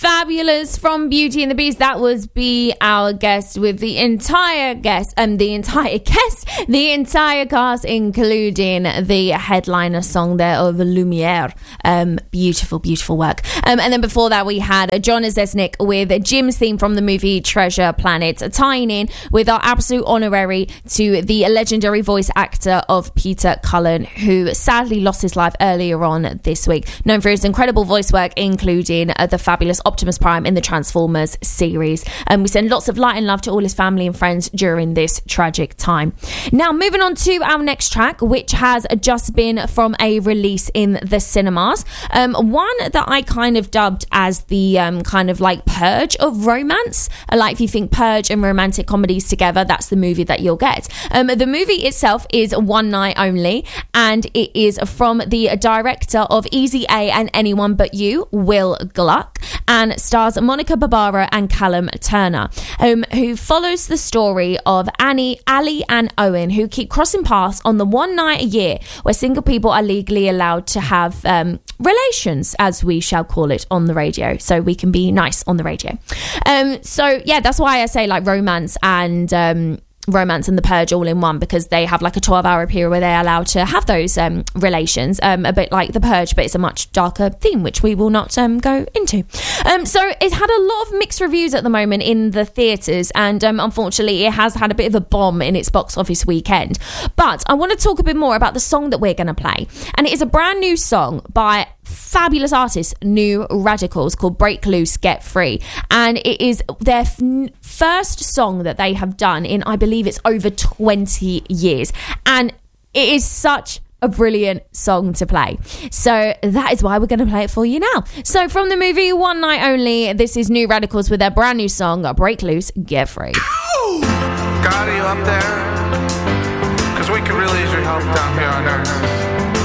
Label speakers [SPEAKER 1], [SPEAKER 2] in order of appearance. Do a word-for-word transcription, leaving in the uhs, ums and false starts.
[SPEAKER 1] Fabulous from Beauty and the Beast. That was Be Our Guest with the entire guest, and um, the entire guest, the entire cast, including the headliner song there of Lumiere. Um, beautiful, beautiful work. Um, and then before that, we had John Rzeznik with Jim's theme from the movie Treasure Planet, tying in with our absolute honorary to the legendary voice actor of Peter Cullen, who sadly lost his life earlier on this week, known for his incredible voice work, including uh, the fabulous Optimus Prime in the Transformers series. And um, we send lots of light and love to all his family and friends during this tragic time. Now, moving on to our next track, which has just been from a release in the cinemas. Um, one that I kind of dubbed as the um, kind of like purge of romance. Like if you think purge and romantic comedies together, that's the movie that you'll get. Um, the movie itself is One Night Only, and it is from the director of Easy A and Anyone But You, Will Gluck, and stars Monica Barbara and Callum Turner, um, who follows the story of Annie, Ali and Owen, who keep crossing paths on the one night a year where single people are legally allowed to have um, relations, as we shall call it on the radio, so we can be nice on the radio. Um, so yeah, that's why I say like romance and um, romance and the purge all in one, because they have like a twelve hour period where they're allowed to have those um, relations, um, a bit like the purge, but it's a much darker theme, which we will not um, go into. Um, so it had a lot of mixed reviews at the moment in the theatres, and um, unfortunately it has had a bit of a bomb in its box office weekend. But I want to talk a bit more about the song that we're going to play, and it is a brand new song by fabulous artist New Radicals called Break Loose Get Free, and it is their f- first song that they have done in, I believe it's over twenty years, and it is such a brilliant song to play. So that is why we're going to play it for you now. So from the movie One Night Only, this is New Radicals with their brand new song Break Loose Get Free.
[SPEAKER 2] Got you up there, 'cause we could really use your help down here on earth.